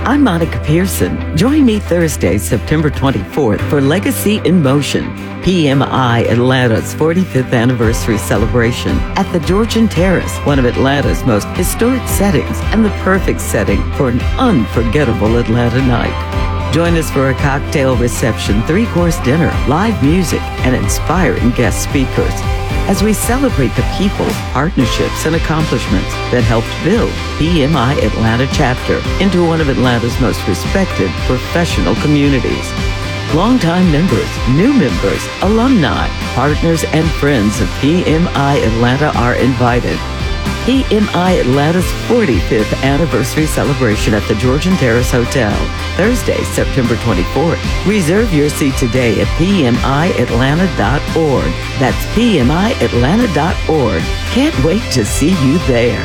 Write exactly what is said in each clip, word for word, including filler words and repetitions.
I'm Monica Pearson. Join me Thursday, September twenty-fourth for Legacy in Motion, P M I Atlanta's forty-fifth anniversary celebration at the Georgian Terrace, one of Atlanta's most historic settings and the perfect setting for an unforgettable Atlanta night. Join us for a cocktail reception, three-course dinner, live music, and inspiring guest speakers as we celebrate the people, partnerships, and accomplishments that helped build P M I Atlanta chapter into one of Atlanta's most respected professional communities. Longtime members, new members, alumni, partners, and friends of P M I Atlanta are invited. P M I Atlanta's forty-fifth anniversary celebration at the Georgian Terrace Hotel, Thursday, September twenty-fourth. Reserve your seat today at P M I Atlanta dot org. That's P M I Atlanta dot org. Can't wait to see you there.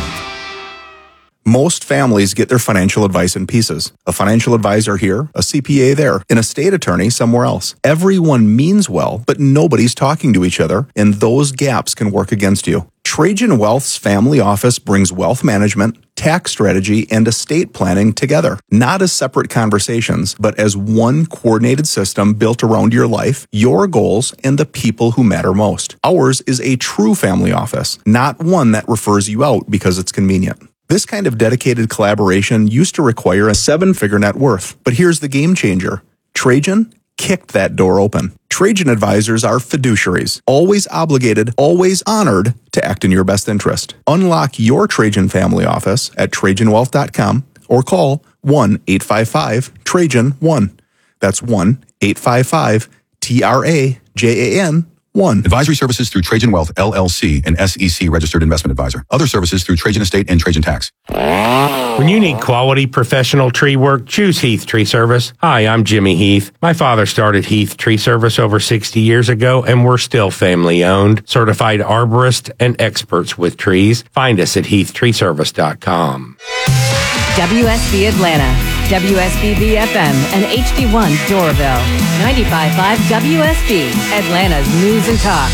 Most families get their financial advice in pieces. A financial advisor here, a C P A there, an estate attorney somewhere else. Everyone means well, but nobody's talking to each other, and those gaps can work against you. Trajan Wealth's family office brings wealth management, tax strategy, and estate planning together, not as separate conversations, but as one coordinated system built around your life, your goals, and the people who matter most. Ours is a true family office, not one that refers you out because it's convenient. This kind of dedicated collaboration used to require a seven-figure net worth, but here's the game changer. Trajan kicked that door open. Trajan advisors are fiduciaries, always obligated, always honored to act in your best interest. Unlock your Trajan family office at Trajan Wealth dot com or call one eight five five Trajan one. That's one eight five five T R A J A N one. Advisory services through Trajan Wealth, L L C, an S E C registered investment advisor. Other services through Trajan Estate and Trajan Tax. When you need quality professional tree work, choose Heath Tree Service. Hi, I'm Jimmy Heath. My father started Heath Tree Service over sixty years ago, and we're still family owned, certified arborist, and experts with trees. Find us at heath tree service dot com. W S B Atlanta, W S B B F M, and H D one Doraville. ninety-five point five W S B, Atlanta's news and talk.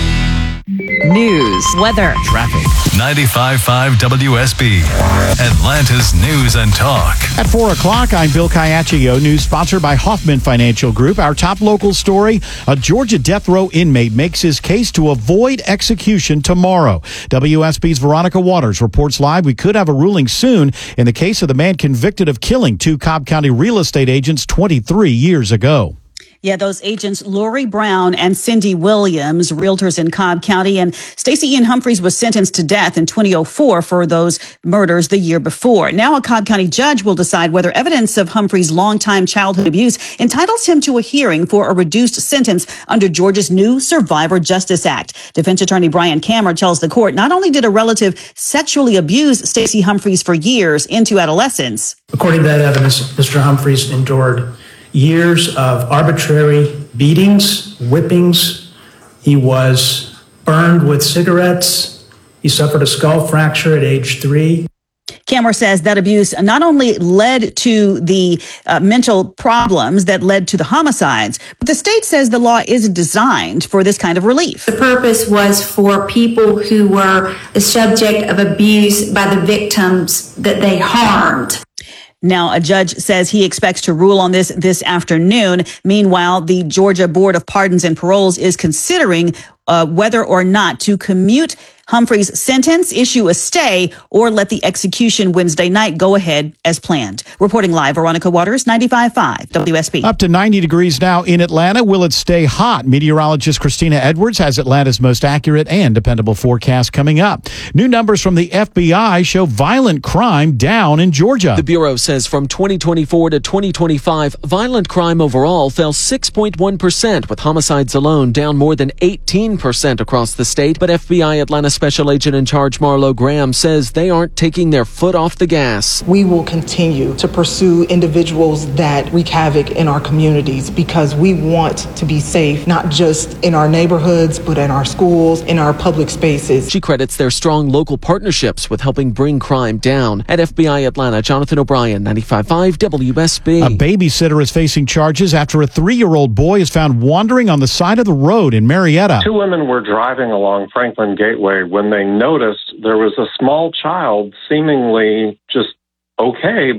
News, weather, traffic. ninety-five point five W S B, Atlanta's news and talk. At four o'clock, I'm Bill Caiaccio. News sponsored by Hoffman Financial Group. Our top local story, a Georgia death row inmate makes his case to avoid execution tomorrow. W S B's Veronica Waters reports live we could have a ruling soon in the case of the man convicted of killing two Cobb County real estate agents twenty-three years ago. Yeah, those agents, Lori Brown and Cindy Williams, realtors in Cobb County, and Stacey Ian Humphreys was sentenced to death in twenty oh four for those murders the year before. Now a Cobb County judge will decide whether evidence of Humphreys' longtime childhood abuse entitles him to a hearing for a reduced sentence under Georgia's new Survivor Justice Act. Defense attorney Brian Kammer tells the court not only did a relative sexually abuse Stacey Humphreys for years into adolescence. According to that evidence, Mister Humphreys endured years of arbitrary beatings, whippings. He was burned with cigarettes. He suffered a skull fracture at age three. Kammer says that abuse not only led to the uh, mental problems that led to the homicides, but the state says the law isn't designed for this kind of relief. The purpose was for people who were the subject of abuse by the victims that they harmed. Now, a judge says he expects to rule on this this afternoon. Meanwhile, the Georgia Board of Pardons and Paroles is considering uh, whether or not to commute Humphreys' sentence, issue a stay, or let the execution Wednesday night go ahead as planned. Reporting live, Veronica Waters, ninety-five point five W S B. Up to ninety degrees now in Atlanta. Will it stay hot? Meteorologist Christina Edwards has Atlanta's most accurate and dependable forecast coming up. New numbers from the F B I show violent crime down in Georgia. The Bureau says from twenty twenty-four to twenty twenty-five, violent crime overall fell six point one percent, with homicides alone down more than eighteen percent across the state. But F B I Atlanta Special Agent in Charge Marlo Graham says they aren't taking their foot off the gas. We will continue to pursue individuals that wreak havoc in our communities because we want to be safe, not just in our neighborhoods, but in our schools, in our public spaces. She credits their strong local partnerships with helping bring crime down. At F B I Atlanta, Jonathan O'Brien, ninety-five point five W S B. A babysitter is facing charges after a three-year-old boy is found wandering on the side of the road in Marietta. Two women were driving along Franklin Gateway when they noticed there was a small child seemingly just okay